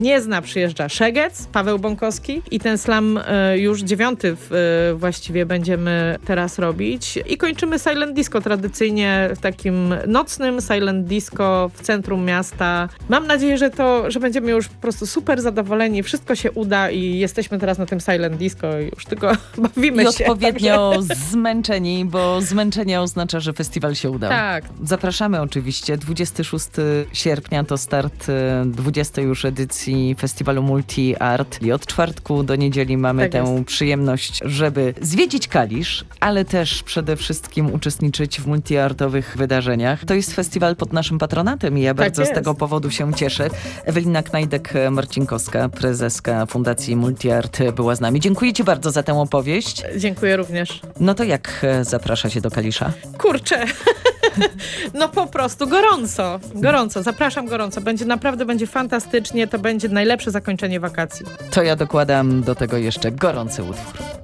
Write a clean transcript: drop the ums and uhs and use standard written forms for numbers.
Gniezna przyjeżdża Szegec, Paweł Bąkowski i ten slam już 9 właściwie będziemy teraz robić. I kończymy Silent Disco tradycyjnie w takim nocnym Silent Disco w centrum miasta. Mam nadzieję, że będziemy już po prostu super zadowoleni, wszystko się uda i jesteśmy teraz na tym Silent Disco i już tylko bawimy się. I odpowiednio zmęczeni, bo zmęczenie oznacza, że festiwal się udał. Tak. Zapraszamy oczywiście. 26 sierpnia to start 20 już edycji festiwalu Multi Art. I od czwartku do niedzieli mamy tę przyjemność, żeby zwiedzić Kalisz, ale też przede wszystkim uczestniczyć w multiartowych wydarzeniach. To jest festiwal pod naszym patronatem i ja bardzo z tego powodu się cieszę. Ewelina Knajdek-Marcinkowska, prezeska Fundacji Multiart była z nami. Dziękuję ci bardzo za tę opowieść. Dziękuję również. No to jak zaprasza się do Kalisza? Kurczę, no po prostu gorąco, zapraszam gorąco. Naprawdę będzie fantastycznie, to będzie najlepsze zakończenie wakacji. To ja dokładam do tego jeszcze gorący utwór.